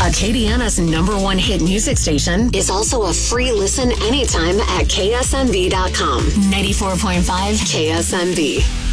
Acadiana's #1 hit music station, is also a free listen anytime at ksmv.com. 94.5 KSMV.